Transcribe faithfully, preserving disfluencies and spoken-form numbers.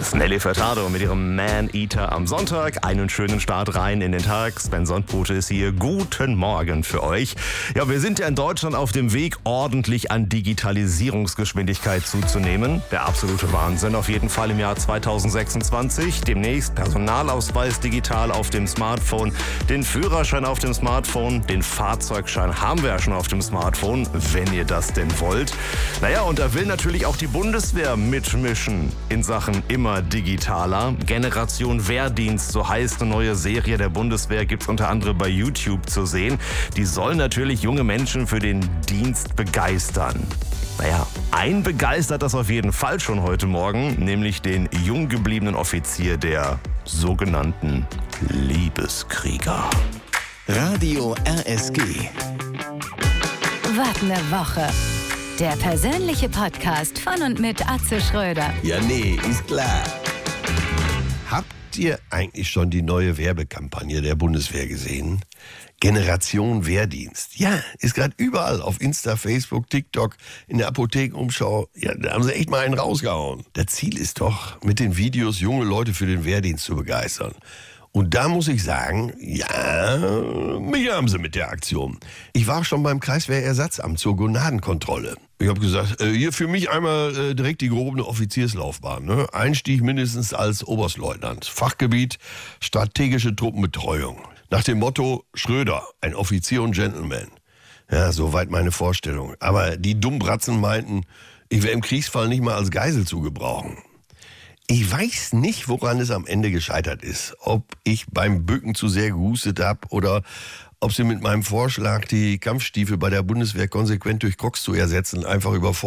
Nelly Furtado mit ihrem Man-Eater am Sonntag. Einen schönen Start rein in den Tag. Sven Sandbrute ist hier. Guten Morgen für euch. Ja, wir sind ja in Deutschland auf dem Weg, ordentlich an Digitalisierungsgeschwindigkeit zuzunehmen. Der absolute Wahnsinn auf jeden Fall im Jahr zweitausendsechsundzwanzig. Demnächst Personalausweis digital auf dem Smartphone, den Führerschein auf dem Smartphone, den Fahrzeugschein haben wir ja schon auf dem Smartphone, wenn ihr das denn wollt. Naja, und da will natürlich auch die Bundeswehr mitmischen in Sachen immer digitaler. Generation Wehrdienst, so heißt eine neue Serie der Bundeswehr, gibt es unter anderem bei YouTube zu sehen. Die soll natürlich junge Menschen für den Dienst begeistern. Naja, ein begeistert das auf jeden Fall schon heute Morgen, nämlich den jung gebliebenen Offizier der sogenannten Liebeskrieger. Radio R S G. Was ne Woche. Der persönliche Podcast von und mit Atze Schröder. Ja, nee, ist klar. Habt ihr eigentlich schon die neue Werbekampagne der Bundeswehr gesehen? Generation Wehrdienst. Ja, ist gerade überall auf Insta, Facebook, TikTok, in der Apothekenumschau. Ja, da haben sie echt mal einen rausgehauen. Das Ziel ist doch, mit den Videos junge Leute für den Wehrdienst zu begeistern. Und da muss ich sagen, ja, mich haben sie mit der Aktion. Ich war schon beim Kreiswehrersatzamt zur Gonadenkontrolle. Ich habe gesagt, äh, hier für mich einmal äh, direkt die gehobene Offizierslaufbahn. Ne? Einstieg mindestens als Oberstleutnant. Fachgebiet strategische Truppenbetreuung. Nach dem Motto Schröder, ein Offizier und Gentleman. Ja, soweit meine Vorstellung. Aber die Dummbratzen meinten, ich wäre im Kriegsfall nicht mal als Geisel zu gebrauchen. Ich weiß nicht, woran es am Ende gescheitert ist. Ob ich beim Bücken zu sehr gehustet habe oder ob sie mit meinem Vorschlag, die Kampfstiefel bei der Bundeswehr konsequent durch Crocs zu ersetzen, einfach überfordert